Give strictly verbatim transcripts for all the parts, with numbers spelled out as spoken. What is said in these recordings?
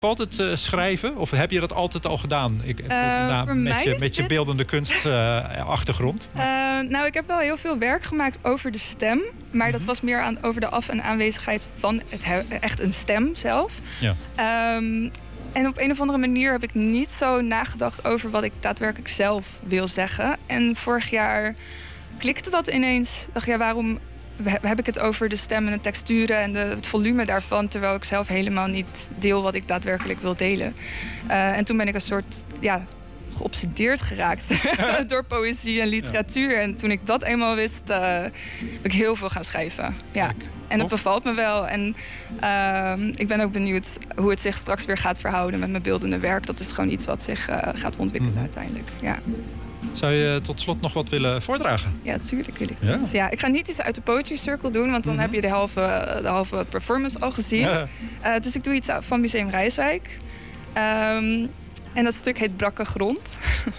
Valt het uh, schrijven? Of heb je dat altijd al gedaan? Ik, uh, na, met, je, met je dit... beeldende kunst uh, achtergrond? Uh, nou, ik heb wel heel veel werk gemaakt over de stem. Maar mm-hmm. dat was meer aan, over de af- en aanwezigheid van het he- echt een stem zelf. Ja. Um, en op een of andere manier heb ik niet zo nagedacht over wat ik daadwerkelijk zelf wil zeggen. En vorig jaar klikte dat ineens. Dacht, ja, waarom heb ik het over de stem en de texturen en de, het volume daarvan, terwijl ik zelf helemaal niet deel wat ik daadaarkelijk wil delen. Uh, en toen ben ik een soort ja, geobsedeerd geraakt door poëzie en literatuur. En toen ik dat eenmaal wist, uh, heb ik heel veel gaan schrijven. Ja. En het bevalt me wel. En uh, ik ben ook benieuwd hoe het zich straks weer gaat verhouden met mijn beeldende werk. Dat is gewoon iets wat zich uh, gaat ontwikkelen mm. uiteindelijk. Ja. Zou je tot slot nog wat willen voordragen? Ja, natuurlijk wil ik ja. dat. Ja, ik ga niet iets uit de Poetry Circle doen, want dan mm-hmm. heb je de halve, de halve performance al gezien. Ja. Uh, dus ik doe iets van Museum Rijswijk. Um, en dat stuk heet Brakke Grond.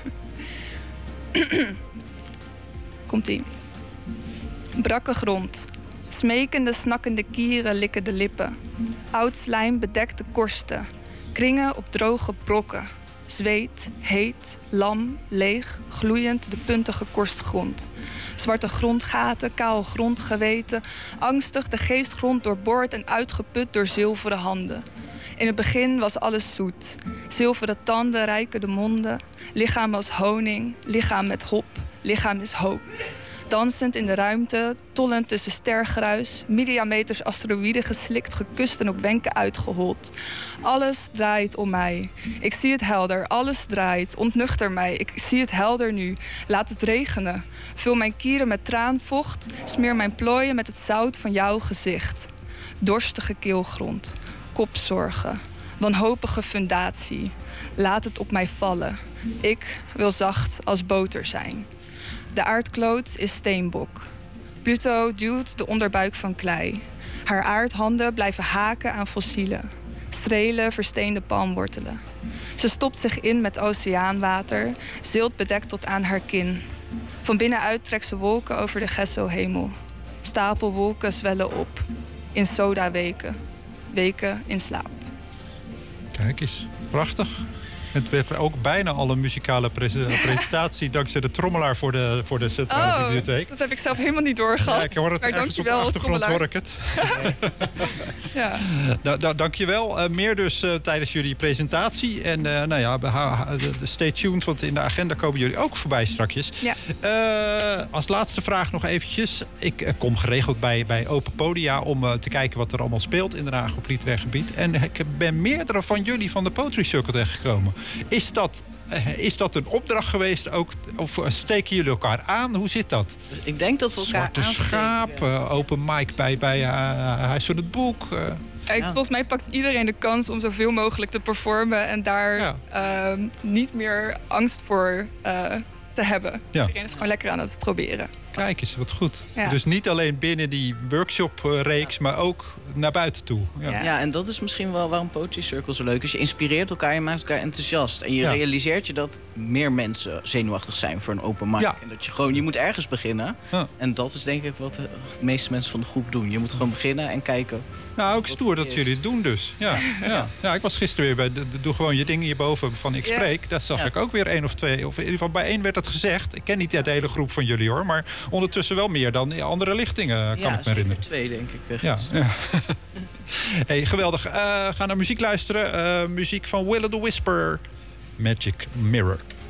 Komt-ie. Brakke grond. Smekende, snakkende kieren likken de lippen. Oud slijm bedekt de korsten. Kringen op droge brokken. Zweet, heet, lam, leeg, gloeiend de puntige korstgrond. Zwarte grondgaten, kaal grondgeweten. Angstig de geestgrond doorboord en uitgeput door zilveren handen. In het begin was alles zoet. Zilveren tanden rijken de monden. Lichaam als honing, lichaam met hop, lichaam is hoop. Dansend in de ruimte, tollend tussen stergruis, milliameters asteroïden geslikt, gekust en op wenken uitgehold. Alles draait om mij. Ik zie het helder, alles draait. Ontnuchter mij, ik zie het helder nu. Laat het regenen. Vul mijn kieren met traanvocht, smeer mijn plooien met het zout van jouw gezicht. Dorstige keelgrond, kopzorgen, wanhopige fundatie. Laat het op mij vallen. Ik wil zacht als boter zijn. De aardkloot is steenbok. Pluto duwt de onderbuik van klei. Haar aardhanden blijven haken aan fossielen. Strelen versteende palmwortelen. Ze stopt zich in met oceaanwater, zilt bedekt tot aan haar kin. Van binnenuit trekt ze wolken over de Gesso-hemel. Stapelwolken zwellen op. In soda-weken. Weken in slaap. Kijk eens, prachtig. Het werd ook bijna al een muzikale presentatie dankzij de trommelaar voor de, voor de Centrale oh, Bibliotheek. Dat heb ik zelf helemaal niet doorgehad. Ja, ik hoor het maar ergens op de achtergrond hoor ik het. ja. da, da, dankjewel. Uh, meer dus uh, tijdens jullie presentatie. En uh, nou ja, stay tuned, want in de agenda komen jullie ook voorbij strakjes. Ja. Uh, als laatste vraag nog eventjes. Ik uh, kom geregeld bij, bij Open Podia om uh, te kijken wat er allemaal speelt in Den Haag op literair gebied. En ik ben meerdere van jullie van de Poetry Circle tegengekomen. Is dat, uh, is dat een opdracht geweest ook? Of steken jullie elkaar aan? Hoe zit dat? Ik denk dat we elkaar Zwarte Schaap, uh, open mic bij, bij uh, Huis van het Boek. Uh. Ja. Volgens mij pakt iedereen de kans om zoveel mogelijk te performen en daar ja. uh, niet meer angst voor uh, te hebben. Ja. Iedereen is gewoon lekker aan het proberen. Kijk eens, wat goed. Ja. Dus niet alleen binnen die workshop-reeks, ja. maar ook naar buiten toe. Ja. Ja. ja, en dat is misschien wel waarom Poetry Circle zo leuk is. Je inspireert elkaar, je maakt elkaar enthousiast. En je ja. realiseert je dat meer mensen zenuwachtig zijn voor een open mic. Ja. En dat je gewoon, je moet ergens beginnen. Ja. En dat is denk ik wat de meeste mensen van de groep doen. Je moet gewoon beginnen en kijken. Nou, ook stoer dat jullie het doen dus. Ja, ja. ja, ik was gisteren weer bij de, de, Doe Gewoon Je Dingen hierboven van Ik Spreek. Ja. Daar zag ja. ik ook weer één of twee. Of in ieder geval bij één werd het gezegd. Ik ken niet de hele groep van jullie hoor. Maar ondertussen wel meer dan andere lichtingen, kan ja, ik me herinneren. twee denk ik. Ja, ja. Hey, geweldig. Uh, ga naar muziek luisteren. Uh, muziek van Will o' the Wisper. Magic Mirror.